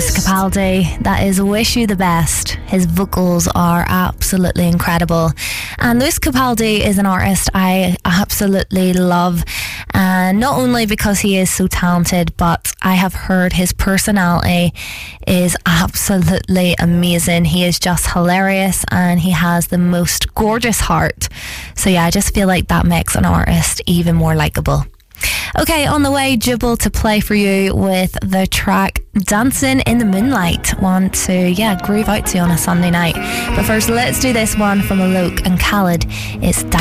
Lewis Capaldi. That is Wish You the Best. His vocals are absolutely incredible. And Lewis Capaldi is an artist I absolutely love. And not only because he is so talented, but I have heard his personality is absolutely amazing. He is just hilarious and he has the most gorgeous heart. So yeah, I just feel like that makes an artist even more likeable. Okay, on the way, Jubal to play for you with the track Dancing in the Moonlight. One to, groove out to on a Sunday night. But first, let's do this one from Alok and Khaled. It's